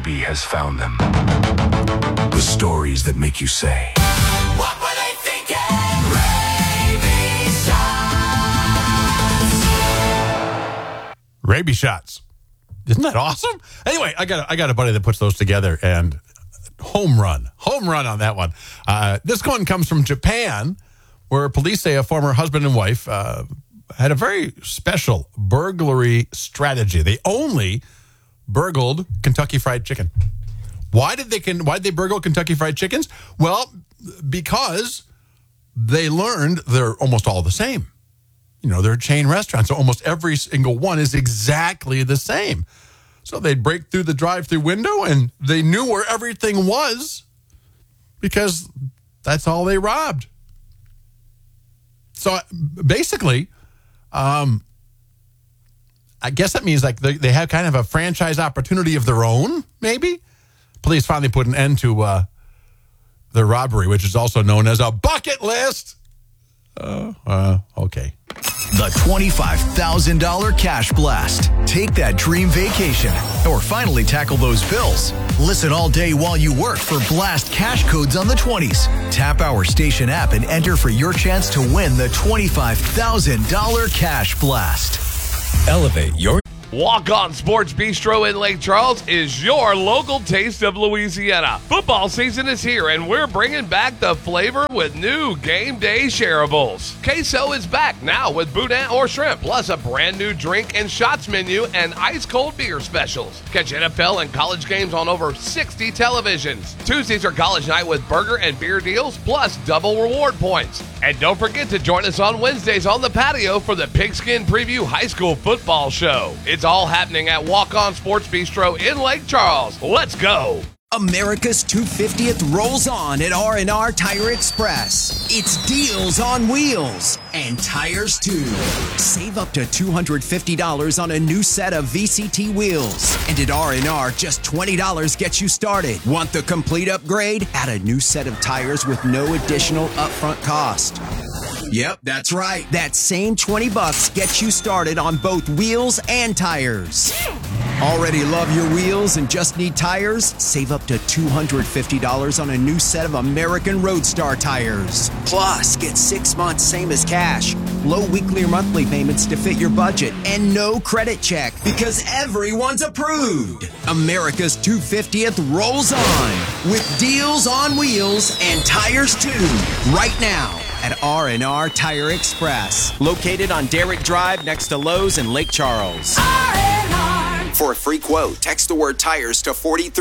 Raby has found them. The stories that make you say, what were they thinking? Raby shots. Isn't that awesome? Anyway, I got a buddy that puts those together, and home run on that one. This one comes from Japan, where police say a former husband and wife had a very special burglary strategy. They only burgled Kentucky Fried Chicken. Why did they burgle Kentucky Fried Chickens? Well, because they learned they're almost all the same. You know, they're chain restaurants, so almost every single one is exactly the same. So they'd break through the drive-through window, and they knew where everything was because that's all they robbed. So basically, I guess that means like they have kind of a franchise opportunity of their own, maybe? Police finally put an end to the robbery, which is also known as a bucket list. Okay. The $25,000 Cash Blast. Take that dream vacation or finally tackle those bills. Listen all day while you work for Blast cash codes on the 20s. Tap our station app and enter for your chance to win the $25,000 Cash Blast. Elevate your... Walk On Sports Bistro in Lake Charles is your local taste of Louisiana. Football season is here, and we're bringing back the flavor with new game day shareables. Queso is back now with boudin or shrimp, plus a brand new drink and shots menu and ice-cold beer specials. Catch NFL and college games on over 60 televisions. Tuesdays are college night with burger and beer deals, plus double reward points. And don't forget to join us on Wednesdays on the patio for the Pigskin Preview High School Football Show. It's all happening at Walk On Sports Bistro in Lake Charles. Let's go. America's 250th rolls on at R&R Tire Express. It's deals on wheels and tires too. Save up to $250 on a new set of VCT wheels. And at R&R, just $20 gets you started. Want the complete upgrade? Add a new set of tires with no additional upfront cost. Yep, that's right. That same $20 gets you started on both wheels and tires. Already love your wheels and just need tires? Save up to $250 on a new set of American Roadstar tires. Plus, get 6 months same as cash, low weekly or monthly payments to fit your budget, and no credit check because everyone's approved. America's 250th rolls on with deals on wheels and tires too. Right now at R&R Tire Express, located on Derrick Drive next to Lowe's in Lake Charles. For a free quote, text the word tires to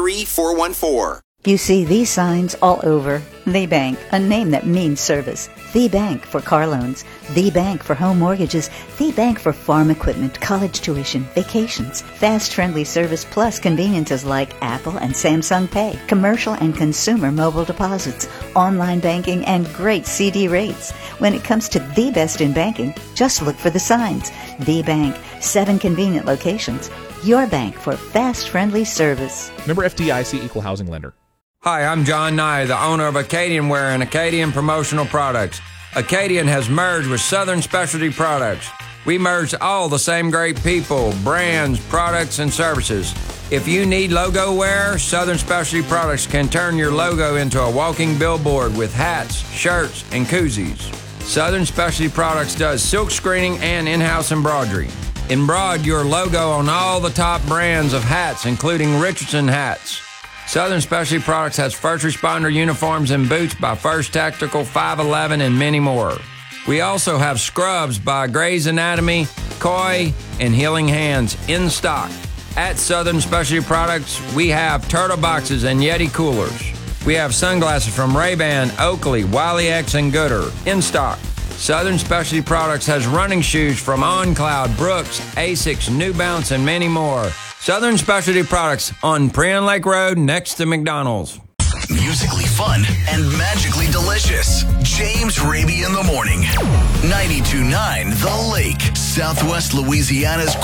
43414. You see these signs all over. The Bank, a name that means service. The Bank for car loans. The Bank for home mortgages. The Bank for farm equipment, college tuition, vacations. Fast, friendly service plus conveniences like Apple and Samsung Pay, commercial and consumer mobile deposits, online banking, and great CD rates. When it comes to the best in banking, just look for the signs. The Bank, 7 convenient locations. Your bank for fast, friendly service. Member FDIC Equal Housing Lender. Hi, I'm John Nye, the owner of Acadian Wear and Acadian Promotional Products. Acadian has merged with Southern Specialty Products. We merged all the same great people, brands, products, and services. If you need logo wear, Southern Specialty Products can turn your logo into a walking billboard with hats, shirts, and koozies. Southern Specialty Products does silk screening and in-house embroidery. Embroider your logo on all the top brands of hats, including Richardson hats. Southern Specialty Products has first responder uniforms and boots by First Tactical, 511, and many more. We also have scrubs by Grey's Anatomy, Koi, and Healing Hands in stock. At Southern Specialty Products, we have turtle boxes and Yeti coolers. We have sunglasses from Ray-Ban, Oakley, Wiley X, and Gooder in stock. Southern Specialty Products has running shoes from OnCloud, Brooks, Asics, New Balance, and many more. Southern Specialty Products on Prion Lake Road next to McDonald's. Musically fun and magically delicious. James Raby in the morning. 92.9 The Lake, Southwest Louisiana's